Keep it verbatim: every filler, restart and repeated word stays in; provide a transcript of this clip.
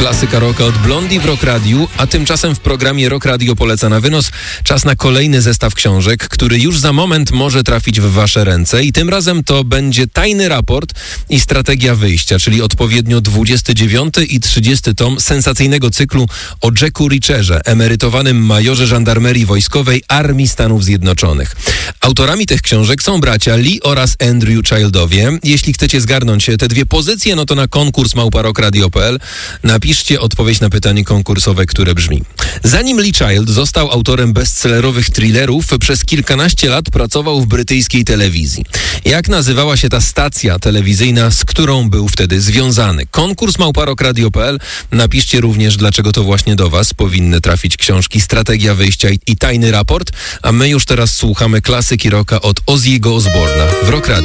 klasyka rocka od Blondie w Rock Radiu, a tymczasem w programie Rock Radio poleca na wynos czas na kolejny zestaw książek, który już za moment może trafić w wasze ręce i tym razem to będzie Tajny raport i Strategia wyjścia, czyli odpowiednio dwudziesty dziewiąty i trzydziesty tom sensacyjnego cyklu o Jacku Reacherze, emerytowanym majorze żandarmerii wojskowej Armii Stanów Zjednoczonych. Autorami tych książek są bracia Lee oraz Andrew Childowie. Jeśli chcecie zgarnąć te dwie pozycje, no to na konkurs małpa rock radio kropka p l napiszcie odpowiedź na pytanie konkursowe, które brzmi: zanim Lee Child został autorem bestsellerowych thrillerów, przez kilkanaście lat pracował w brytyjskiej telewizji. Jak nazywała się ta stacja telewizyjna, z którą był wtedy związany? Konkurs małpa rock radio kropka p l. Napiszcie również, dlaczego to właśnie do was powinny trafić książki Strategia wyjścia i, i Tajny raport, a my już teraz słuchamy klasyki rocka od Ozzy'ego Osbourne'a w Rock Radio.